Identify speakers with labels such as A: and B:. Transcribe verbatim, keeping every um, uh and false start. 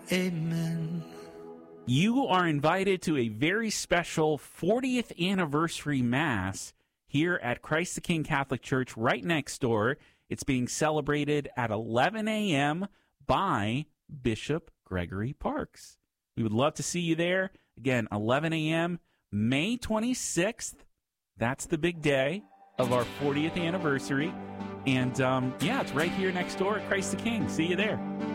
A: Amen.
B: You are invited to a very special fortieth anniversary Mass here at Christ the King Catholic Church right next door. It's being celebrated at eleven a.m. by Bishop Gregory Parks. We would love to see you there. Again, eleven a.m., May twenty-sixth. That's the big day of our fortieth anniversary. And, um, yeah, it's right here next door at Christ the King. See you there.